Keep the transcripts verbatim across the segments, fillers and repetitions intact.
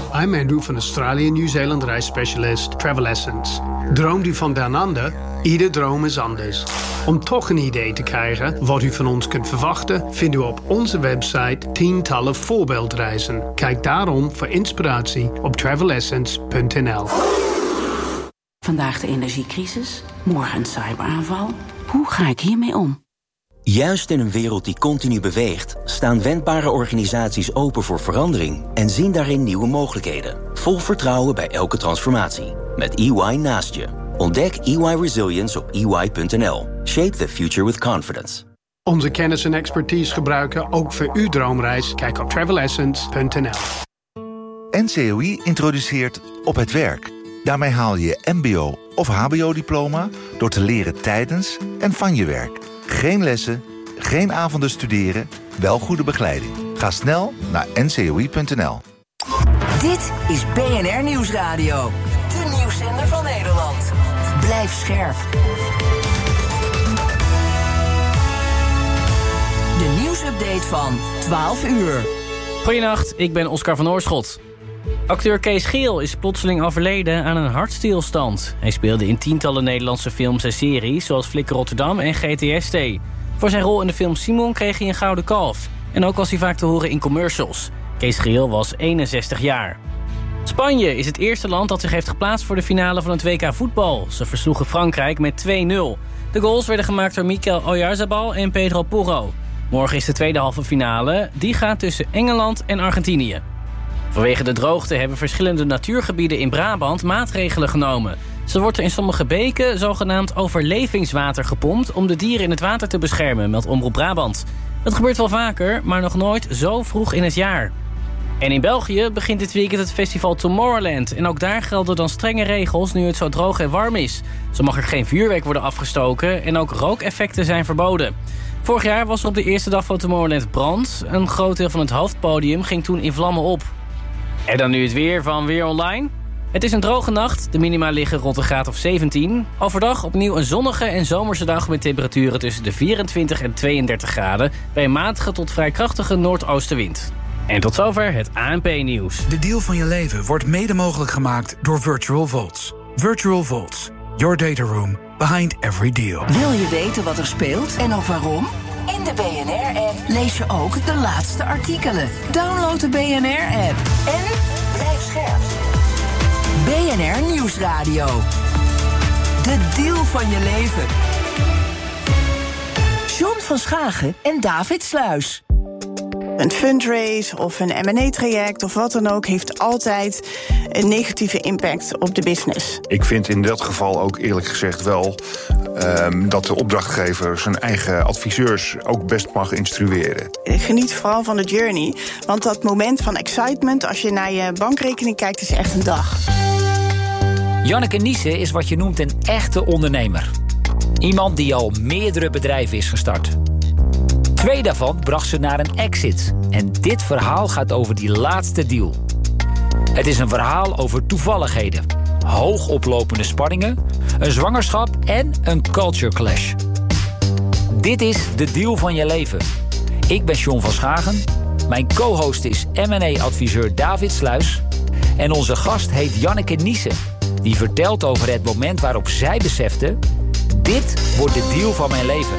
I'm Andrew van Australië Nieuw-Zeeland reisspecialist Travel Essence. Droomt u van down under? Ieder droom is anders. Om toch een idee te krijgen wat u van ons kunt verwachten, vindt u op onze website tientallen voorbeeldreizen. Kijk daarom voor inspiratie op travel essence punt n l. Vandaag de energiecrisis, morgen een cyberaanval. Hoe ga ik hiermee om? Juist in een wereld die continu beweegt, staan wendbare organisaties open voor verandering en zien daarin nieuwe mogelijkheden. Vol vertrouwen bij elke transformatie. Met E Y naast je. Ontdek E Y Resilience op e y punt n l. Shape the future with confidence. Onze kennis en expertise gebruiken ook voor uw droomreis. Kijk op travel essence punt n l. N C O I introduceert Op het Werk. Daarmee haal je je mbo of hbo-diploma door te leren tijdens en van je werk. Geen lessen, geen avonden studeren, wel goede begeleiding. Ga snel naar n c o i punt n l. Dit is B N R Nieuwsradio. De nieuwszender van Nederland. Blijf scherp. De nieuwsupdate van twaalf uur. Goedenacht, ik ben Oscar van Oorschot. Acteur Kees Geel is plotseling overleden aan een hartstilstand. Hij speelde in tientallen Nederlandse films en series, zoals Flikker Rotterdam en G T S T. Voor zijn rol in de film Simon kreeg hij een gouden kalf. En ook was hij vaak te horen in commercials. Kees Geel was eenenzestig jaar. Spanje is het eerste land dat zich heeft geplaatst voor de finale van het W K voetbal. Ze versloegen Frankrijk met twee nul. De goals werden gemaakt door Mikel Oyarzabal en Pedro Porro. Morgen is de tweede halve finale. Die gaat tussen Engeland en Argentinië. Vanwege de droogte hebben verschillende natuurgebieden in Brabant maatregelen genomen. Zo wordt er in sommige beken zogenaamd overlevingswater gepompt om de dieren in het water te beschermen, meldt Omroep Brabant. Dat gebeurt wel vaker, maar nog nooit zo vroeg in het jaar. En in België begint dit weekend het festival Tomorrowland. En ook daar gelden dan strenge regels nu het zo droog en warm is. Zo mag er geen vuurwerk worden afgestoken en ook rookeffecten zijn verboden. Vorig jaar was er op de eerste dag van Tomorrowland brand. Een groot deel van het hoofdpodium ging toen in vlammen op. En dan nu het weer van Weer Online. Het is een droge nacht, de minima liggen rond een graad of zeventien. Overdag opnieuw een zonnige en zomerse dag met temperaturen tussen de vierentwintig en tweeëndertig graden... bij een matige tot vrij krachtige noordoostenwind. En tot zover het A N P-nieuws. De deal van je leven wordt mede mogelijk gemaakt door Virtual Vaults. Virtual Vaults, your data room behind every deal. Wil je weten wat er speelt en ook waarom? In de B N R-app lees je ook de laatste artikelen. Download de B N R-app en blijf scherp. B N R Nieuwsradio. De deal van je leven. John van Schagen en David Sluis. Een fundraise of een M en A-traject of wat dan ook heeft altijd een negatieve impact op de business. Ik vind in dat geval ook eerlijk gezegd wel um, dat de opdrachtgever zijn eigen adviseurs ook best mag instrueren. Ik geniet vooral van de journey, want dat moment van excitement als je naar je bankrekening kijkt is echt een dag. Janneke Niesen is wat je noemt een echte ondernemer. Iemand die al meerdere bedrijven is gestart. Twee daarvan bracht ze naar een exit. En dit verhaal gaat over die laatste deal. Het is een verhaal over toevalligheden, hoogoplopende spanningen, een zwangerschap en een culture clash. Dit is de deal van je leven. Ik ben John van Schagen. Mijn co-host is M en A-adviseur David Sluis. En onze gast heet Janneke Niesen. Die vertelt over het moment waarop zij besefte: dit wordt de deal van mijn leven.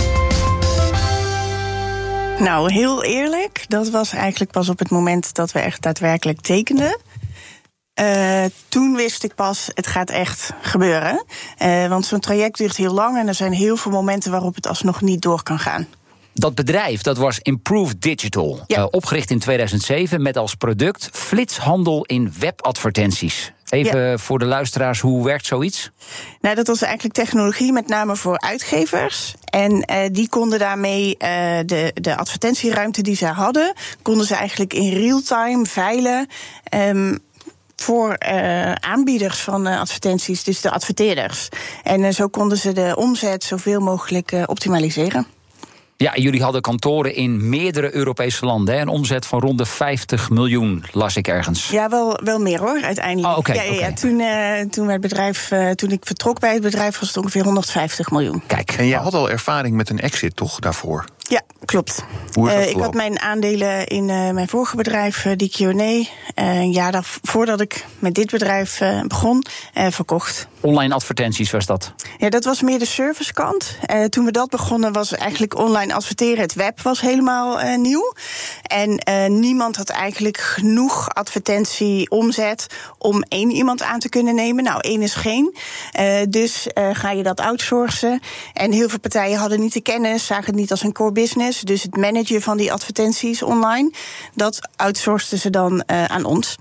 Nou, heel eerlijk, dat was eigenlijk pas op het moment dat we echt daadwerkelijk tekenden. Uh, toen wist ik pas, het gaat echt gebeuren. Uh, want zo'n traject duurt heel lang en er zijn heel veel momenten waarop het alsnog niet door kan gaan. Dat bedrijf, dat was Improved Digital. Ja. Uh, opgericht in tweeduizend zeven met als product flitshandel in webadvertenties. Even ja. voor de luisteraars, hoe werkt zoiets? Nou, dat was eigenlijk technologie, met name voor uitgevers. En uh, die konden daarmee uh, de, de advertentieruimte die ze hadden, konden ze eigenlijk in real-time veilen Um, voor uh, aanbieders van uh, advertenties, dus de adverteerders. En uh, zo konden ze de omzet zoveel mogelijk uh, optimaliseren. Ja, jullie hadden kantoren in meerdere Europese landen. Hè? Een omzet van rond de vijftig miljoen, las ik ergens. Ja, wel, wel meer hoor, uiteindelijk. Oh, okay, ja, ja, okay. ja, toen, uh, toen, het bedrijf, uh, toen ik vertrok bij het bedrijf was het ongeveer honderdvijftig miljoen. Kijk. En jij had al ervaring met een exit toch daarvoor? Ja, klopt. Hoe is dat uh, ik had mijn aandelen in uh, mijn vorige bedrijf, uh, die Q en A, uh, een jaar daar, voordat ik met dit bedrijf uh, begon, uh, verkocht. Online advertenties was dat? Ja, dat was meer de servicekant. Uh, toen we dat begonnen was eigenlijk online adverteren. Het web was helemaal uh, nieuw. En uh, niemand had eigenlijk genoeg advertentie omzet om één iemand aan te kunnen nemen. Nou, één is geen. Uh, dus uh, ga je dat outsourcen. En heel veel partijen hadden niet de kennis, zagen het niet als een core business. Dus het managen van die advertenties online, dat outsourceden ze dan uh, aan ons.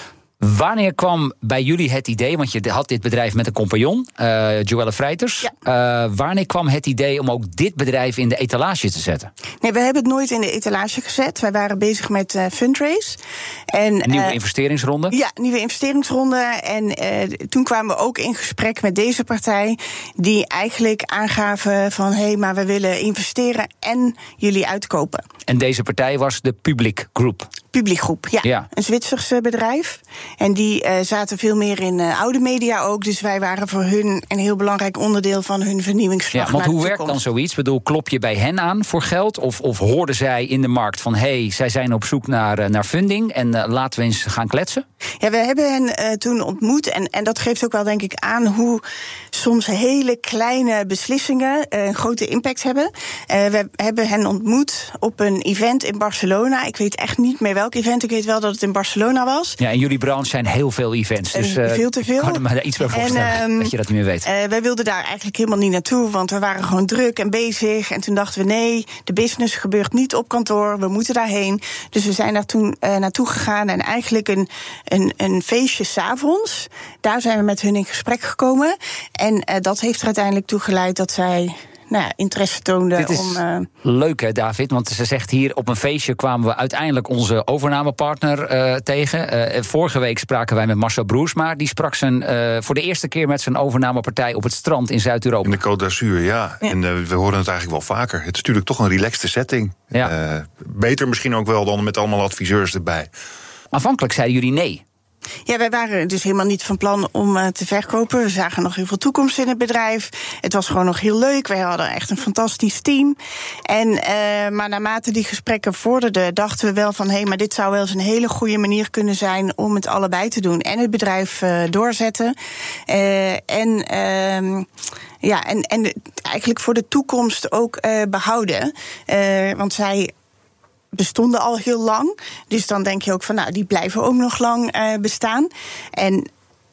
Wanneer kwam bij jullie het idee, want je had dit bedrijf met een compagnon, uh, Joelle Vrijters. Ja. Uh, wanneer kwam het idee om ook dit bedrijf in de etalage te zetten? Nee, we hebben het nooit in de etalage gezet. Wij waren bezig met uh, fundraise. En, een nieuwe uh, investeringsronde? Ja, nieuwe investeringsronde. En uh, toen kwamen we ook in gesprek met deze partij, die eigenlijk aangaven van, hé, hey, maar we willen investeren en jullie uitkopen. En deze partij was de Public Group? Public Groep, ja. ja. Een Zwitserse bedrijf. En die uh, zaten veel meer in uh, oude media ook. Dus wij waren voor hun een heel belangrijk onderdeel van hun vernieuwingsslag. Ja, want naar hoe de werkt dan zoiets? Ik bedoel, klop je bij hen aan voor geld? Of, of hoorden zij in de markt van, hé, hey, zij zijn op zoek naar, uh, naar funding en uh, laten we eens gaan kletsen? Ja, we hebben hen uh, toen ontmoet. En, en dat geeft ook wel, denk ik, aan hoe soms hele kleine beslissingen uh, een grote impact hebben. Uh, we hebben hen ontmoet op een event in Barcelona. Ik weet echt niet meer welk event. Ik weet wel dat het in Barcelona was. Ja, in jullie branche zijn heel veel events. Dus uh, veel te veel. Ik kan er me daar iets bij voorstellen, en, um, dat je dat niet meer weet. Uh, wij wilden daar eigenlijk helemaal niet naartoe, want we waren gewoon druk en bezig. En toen dachten we, nee, de business gebeurt niet op kantoor. We moeten daarheen. Dus we zijn daar toen uh, naartoe gegaan. En eigenlijk een, een, een feestje 's avonds. Daar zijn we met hun in gesprek gekomen. En uh, dat heeft er uiteindelijk toe geleid dat zij, nou ja, interesse toonde. Dit is om, uh, leuk, hè, David? Want ze zegt hier, op een feestje kwamen we uiteindelijk onze overnamepartner uh, tegen. Uh, vorige week spraken wij met Marcel Broersma. Die sprak zijn, uh, voor de eerste keer met zijn overnamepartij op het strand in Zuid-Europa. In de Côte d'Azur, ja. ja. En uh, we horen het eigenlijk wel vaker. Het is natuurlijk toch een relaxte setting. Ja. Uh, beter misschien ook wel dan met allemaal adviseurs erbij. Aanvankelijk zeiden jullie nee. Ja, wij waren dus helemaal niet van plan om uh, te verkopen. We zagen nog heel veel toekomst in het bedrijf. Het was gewoon nog heel leuk. Wij hadden echt een fantastisch team. En, uh, maar naarmate die gesprekken vorderden, dachten we wel van, hé, hey, maar dit zou wel eens een hele goede manier kunnen zijn om het allebei te doen. En het bedrijf uh, doorzetten. Uh, en... Uh, Ja, en, en eigenlijk voor de toekomst ook uh, behouden. Uh, want zij bestonden al heel lang. Dus dan denk je ook van, nou, die blijven ook nog lang uh, bestaan. En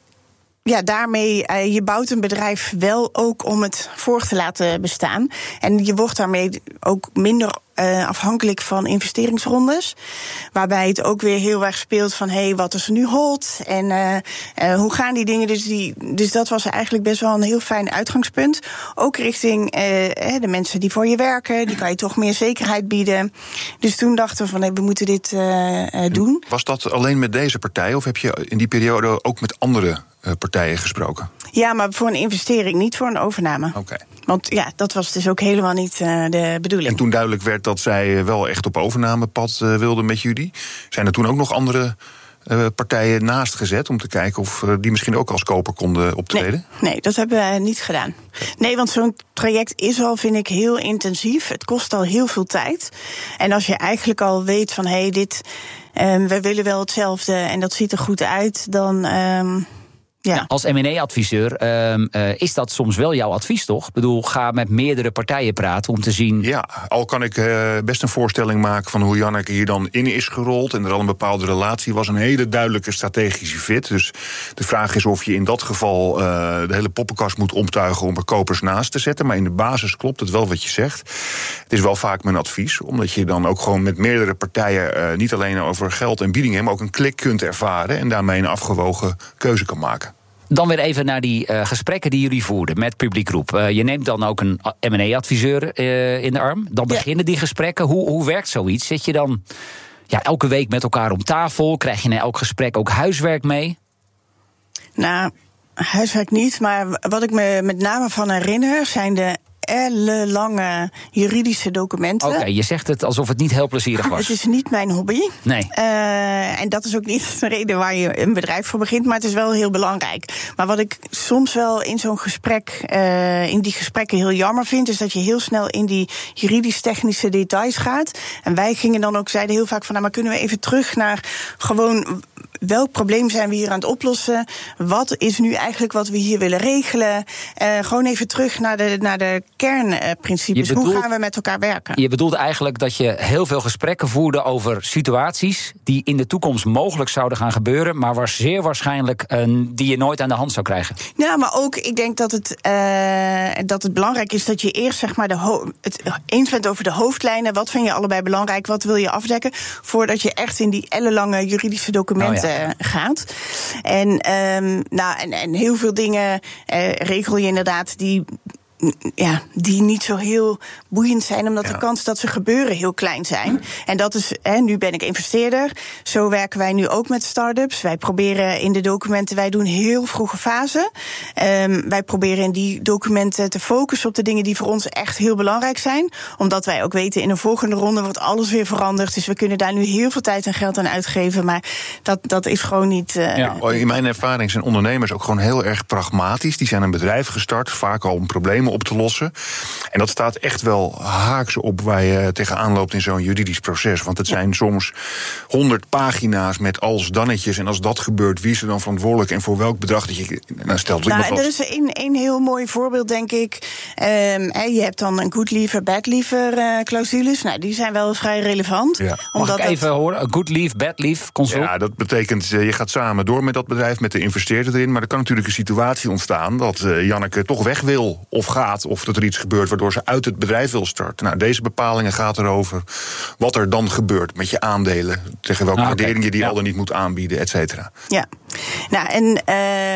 ja, daarmee, uh, je bouwt een bedrijf wel ook om het voor te laten bestaan. En je wordt daarmee ook minder uh, afhankelijk van investeringsrondes. Waarbij het ook weer heel erg speelt van, hé, hey, wat is er nu hot? En uh, uh, hoe gaan die dingen? Dus, die, dus dat was eigenlijk best wel een heel fijn uitgangspunt. Ook richting uh, de mensen die voor je werken. Die kan je toch meer zekerheid bieden. Dus toen dachten we van, hé, hey, we moeten dit uh, uh, doen. Was dat alleen met deze partij? Of heb je in die periode ook met andere partijen gesproken? Ja, maar voor een investering, niet voor een overname. Oké. Okay. Want ja, dat was dus ook helemaal niet uh, de bedoeling. En toen duidelijk werd dat zij wel echt op overnamepad uh, wilden met jullie, zijn er toen ook nog andere uh, partijen naast gezet om te kijken of uh, die misschien ook als koper konden optreden? Nee, nee, dat hebben we niet gedaan. Nee, want zo'n traject is al, vind ik, heel intensief. Het kost al heel veel tijd. En als je eigenlijk al weet van, hé, hey, dit, um, we willen wel hetzelfde en dat ziet er goed uit, dan Um, Ja. Nou, als M en A-adviseur um, uh, is dat soms wel jouw advies, toch? Ik bedoel, ga met meerdere partijen praten om te zien. Ja, al kan ik uh, best een voorstelling maken van hoe Janneke hier dan in is gerold en er al een bepaalde relatie was, een hele duidelijke strategische fit. Dus de vraag is of je in dat geval uh, de hele poppenkast moet omtuigen om er kopers naast te zetten. Maar in de basis klopt het wel wat je zegt. Het is wel vaak mijn advies, omdat je dan ook gewoon met meerdere partijen uh, niet alleen over geld en biedingen, maar ook een klik kunt ervaren en daarmee een afgewogen keuze kan maken. Dan weer even naar die uh, gesprekken die jullie voerden met Public Groep. Uh, je neemt dan ook een M en A-adviseur uh, in de arm. Dan beginnen ja. die gesprekken. Hoe, hoe werkt zoiets? Zit je dan ja, elke week met elkaar om tafel? Krijg je na elk gesprek ook huiswerk mee? Nou, huiswerk niet. Maar wat ik me met name van herinner zijn de ellenlange juridische documenten. Oké, okay, je zegt het alsof het niet heel plezierig was. Het is niet mijn hobby. Nee. Uh, en dat is ook niet de reden waar je een bedrijf voor begint, maar het is wel heel belangrijk. Maar wat ik soms wel in zo'n gesprek, uh, in die gesprekken heel jammer vind, is dat je heel snel in die juridisch-technische details gaat. En wij gingen dan ook, zeiden heel vaak van, nou, maar kunnen we even terug naar gewoon welk probleem zijn we hier aan het oplossen? Wat is nu eigenlijk wat we hier willen regelen? Uh, gewoon even terug naar de, naar de kernprincipes. Bedoelt, Hoe gaan we met elkaar werken? Je bedoelt eigenlijk dat je heel veel gesprekken voerde over situaties die in de toekomst mogelijk zouden gaan gebeuren, maar waar zeer waarschijnlijk uh, die je nooit aan de hand zou krijgen. Ja, maar ook, ik denk dat het, uh, dat het belangrijk is dat je eerst zeg maar de ho- het eens bent over de hoofdlijnen. Wat vind je allebei belangrijk? Wat wil je afdekken? Voordat je echt in die ellenlange juridische documenten oh ja. gaat. En, um, nou, en, en heel veel dingen uh, regel je inderdaad die. Ja, die niet zo heel boeiend zijn, omdat ja. de kans dat ze gebeuren heel klein zijn. En dat is, hè, nu ben ik investeerder. Zo werken wij nu ook met start-ups. Wij proberen in de documenten, wij doen heel vroege fase. Um, wij proberen in die documenten te focussen op de dingen die voor ons echt heel belangrijk zijn. Omdat wij ook weten, in een volgende ronde wordt alles weer veranderd. Dus we kunnen daar nu heel veel tijd en geld aan uitgeven. Maar dat, dat is gewoon niet. Uh, ja, in mijn ervaring zijn ondernemers ook gewoon heel erg pragmatisch. Die zijn een bedrijf gestart, vaak al om problemen op te lossen. En dat staat echt wel haaks op waar je tegenaan loopt in zo'n juridisch proces. Want het zijn soms honderd pagina's met als dannetjes. En als dat gebeurt, wie is er dan verantwoordelijk en voor welk bedrag dat je nou, stelt. Nou, en er is een, een heel mooi voorbeeld, denk ik. Um, je hebt dan een good leaver, bad leaver uh, clausules. Nou, die zijn wel vrij relevant. Ja. Mag ik even dat... horen? Een good leave, bad leave, consult? Ja, dat betekent, je gaat samen door met dat bedrijf, met de investeerder erin. Maar er kan natuurlijk een situatie ontstaan dat uh, Janneke toch weg wil of gaat. Of dat er iets gebeurt waardoor ze uit het bedrijf wil starten. Nou, deze bepalingen gaat erover wat er dan gebeurt met je aandelen. Tegen welke ah, okay. waardering je die ja. al dan niet moet aanbieden, et cetera. Ja, nou en uh,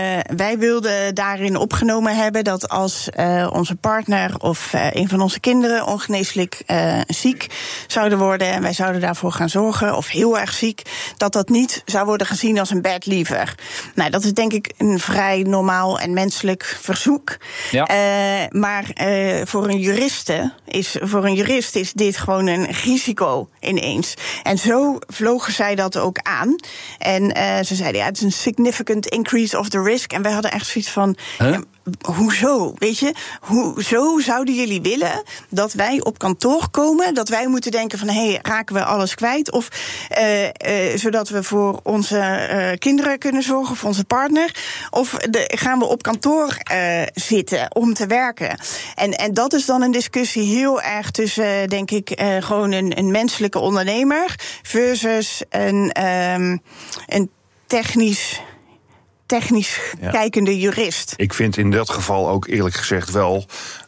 wij wilden daarin opgenomen hebben dat als uh, onze partner of uh, een van onze kinderen ongeneeslijk uh, ziek zouden worden en wij zouden daarvoor gaan zorgen, of heel erg ziek, dat dat niet zou worden gezien als een bad leaver. Nou, dat is denk ik een vrij normaal en menselijk verzoek. Ja. Uh, maar uh, voor een juriste is voor een jurist is dit gewoon een risico ineens. En zo vlogen zij dat ook aan. En uh, ze zeiden, ja, het is een significant increase of the risk. En wij hadden echt zoiets van, huh? ja, hoezo? Weet je, hoezo zouden jullie willen dat wij op kantoor komen, dat wij moeten denken van, hé, hey, raken we alles kwijt? Of uh, uh, zodat we voor onze uh, kinderen kunnen zorgen, of onze partner? Of de, gaan we op kantoor uh, zitten om te werken? En, en dat is dan een discussie heel erg tussen, uh, denk ik, uh, gewoon een, een menselijke ondernemer versus een, um, een technisch... technisch ja. kijkende jurist. Ik vind in dat geval ook eerlijk gezegd wel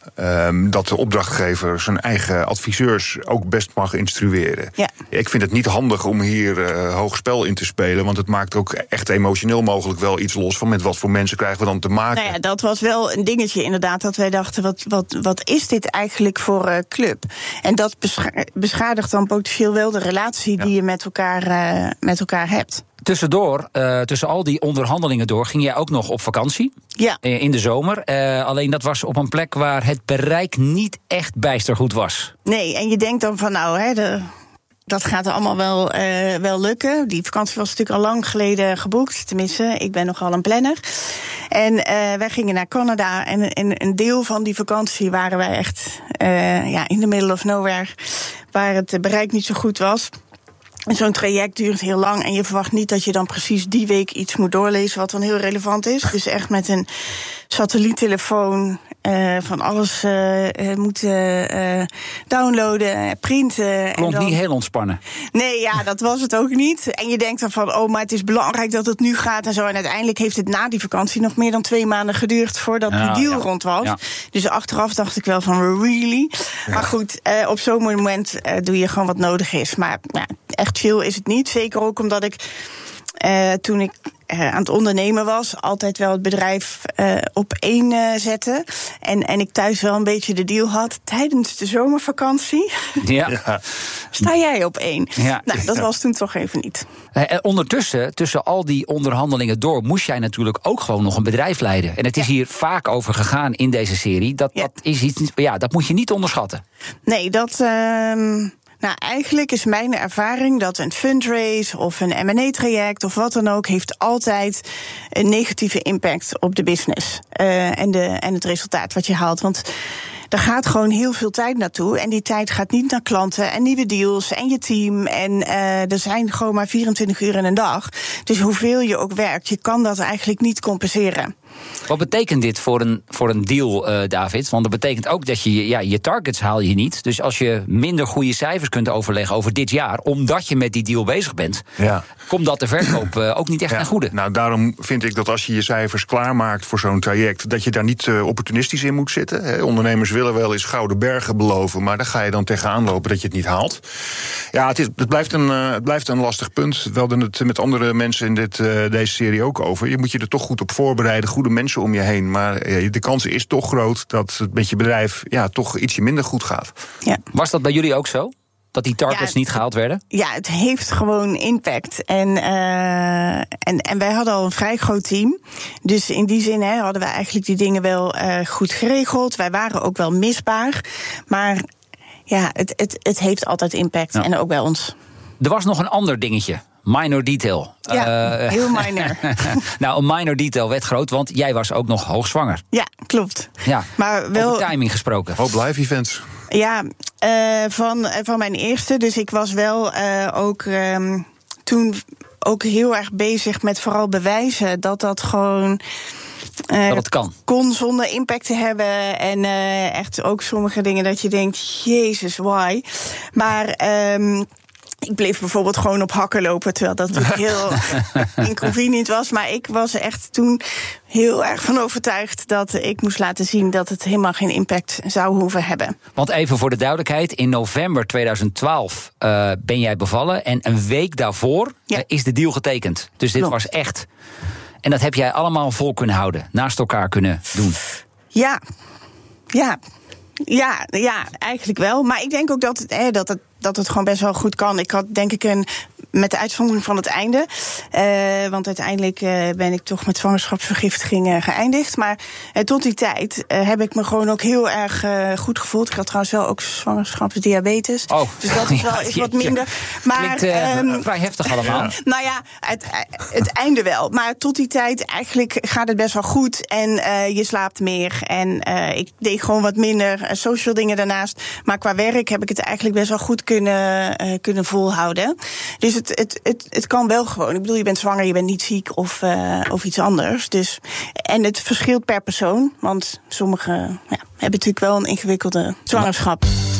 um, dat de opdrachtgever zijn eigen adviseurs ook best mag instrueren. Ja. Ik vind het niet handig om hier uh, hoog spel in te spelen, want het maakt ook echt emotioneel mogelijk wel iets los van met wat voor mensen krijgen we dan te maken. Nou ja, dat was wel een dingetje inderdaad, dat wij dachten, wat, wat, wat is dit eigenlijk voor uh, club? En dat bescha- beschadigt dan potentieel wel de relatie ja. die je met elkaar, uh, met elkaar hebt. Tussendoor, uh, tussen al die onderhandelingen door, ging jij ook nog op vakantie. Ja. Uh, in de zomer. Uh, alleen dat was op een plek waar het bereik niet echt bijster goed was. Nee, en je denkt dan van nou, hè, de, dat gaat allemaal wel, uh, wel lukken. Die vakantie was natuurlijk al lang geleden geboekt. Tenminste, ik ben nogal een planner. En uh, wij gingen naar Canada. En, en een deel van die vakantie waren wij echt uh, ja, in the middle of nowhere, waar het bereik niet zo goed was. En zo'n traject duurt heel lang en je verwacht niet dat je dan precies die week iets moet doorlezen wat dan heel relevant is. Dus echt met een satelliettelefoon uh, van alles uh, uh, moeten uh, downloaden, printen. Klonk dan niet heel ontspannen. Nee, ja, dat was het ook niet. En je denkt dan van, oh, maar het is belangrijk dat het nu gaat en zo. En uiteindelijk heeft het na die vakantie nog meer dan twee maanden geduurd voordat ja, die deal ja. rond was. Ja. Dus achteraf dacht ik wel van, really? Ja. Maar goed, uh, op zo'n moment uh, doe je gewoon wat nodig is. Maar ja, echt chill is het niet. Zeker ook omdat ik uh, toen ik uh, aan het ondernemen was, altijd wel het bedrijf uh, op één uh, zette. En, en ik thuis wel een beetje de deal had tijdens de zomervakantie. Ja. ja. Sta jij op één? Ja. Nou, dat was toen toch even niet. Uh, ondertussen, tussen al die onderhandelingen door, moest jij natuurlijk ook gewoon nog een bedrijf leiden. En het is ja. hier vaak over gegaan in deze serie. Dat, ja. dat, is iets, ja, dat moet je niet onderschatten. Nee, dat... Uh, Nou, eigenlijk is mijn ervaring dat een fundraise of een M en A-traject of wat dan ook heeft altijd een negatieve impact op de business uh, en, de, en het resultaat wat je haalt. Want daar gaat gewoon heel veel tijd naartoe. En die tijd gaat niet naar klanten en nieuwe deals en je team. En uh, er zijn gewoon maar vierentwintig uur in een dag. Dus hoeveel je ook werkt, je kan dat eigenlijk niet compenseren. Wat betekent dit voor een, voor een deal, uh, David? Want dat betekent ook dat je ja, je targets haal je niet. Dus als je minder goede cijfers kunt overleggen over dit jaar, omdat je met die deal bezig bent, ja. komt dat de verkoop uh, ook niet echt ja, ten goede. Nou, daarom vind ik dat als je je cijfers klaarmaakt voor zo'n traject, dat je daar niet uh, opportunistisch in moet zitten. He, ondernemers willen wel eens gouden bergen beloven, maar daar ga je dan tegenaan lopen dat je het niet haalt. Ja, het, is, het, blijft, een, uh, het blijft een lastig punt. We hadden het met andere mensen in dit, uh, deze serie ook over. Je moet je er toch goed op voorbereiden, goede mensen om je heen. Maar uh, de kans is toch groot dat het met je bedrijf ja, toch ietsje minder goed gaat. Ja. Was dat bij jullie ook zo? Dat die targets ja, niet gehaald werden? Ja, het heeft gewoon impact. En, uh, en, en wij hadden al een vrij groot team. Dus in die zin hè, hadden we eigenlijk die dingen wel uh, goed geregeld. Wij waren ook wel misbaar. Maar ja, het, het, het heeft altijd impact. Ja. En ook bij ons. Er was nog een ander dingetje. Minor detail. Ja, uh, heel minor. Nou, een minor detail werd groot, want jij was ook nog hoogzwanger. Ja, klopt. Ja, maar wel, over timing gesproken. Hoop live events. Ja, uh, van, van mijn eerste. Dus ik was wel uh, ook um, toen ook heel erg bezig met vooral bewijzen dat dat gewoon Uh, dat het kan. kon zonder impact te hebben. En uh, echt ook sommige dingen dat je denkt, jezus, why? Maar um, ik bleef bijvoorbeeld gewoon op hakken lopen, terwijl dat natuurlijk heel inconvenient was. Maar ik was echt toen heel erg van overtuigd dat ik moest laten zien dat het helemaal geen impact zou hoeven hebben. Want even voor de duidelijkheid, in november tweeduizend twaalf uh, ben jij bevallen en een week daarvoor ja. uh, is de deal getekend. Dus dit Klopt. was echt. En dat heb jij allemaal vol kunnen houden, naast elkaar kunnen doen. Ja, ja. Ja, ja, eigenlijk wel. Maar ik denk ook dat, hè, dat, het, dat het gewoon best wel goed kan. Ik had denk ik een, met de uitzondering van het einde. Uh, want uiteindelijk uh, ben ik toch met zwangerschapsvergiftiging uh, geëindigd. Maar uh, tot die tijd uh, heb ik me gewoon ook heel erg uh, goed gevoeld. Ik had trouwens wel ook zwangerschapsdiabetes. Oh. Dus dat is wel ja, iets wat minder. Maar, Klinkt uh, um, vrij heftig allemaal. Nou ja, het, het einde wel. Maar tot die tijd eigenlijk gaat het best wel goed. En uh, je slaapt meer. En uh, ik deed gewoon wat minder uh, social dingen daarnaast. Maar qua werk heb ik het eigenlijk best wel goed kunnen, uh, kunnen volhouden. Dus het, het, het, het kan wel gewoon. Ik bedoel, je bent zwanger, je bent niet ziek of, uh, of iets anders. Dus, en het verschilt per persoon. Want sommigen ja, hebben natuurlijk wel een ingewikkelde zwangerschap.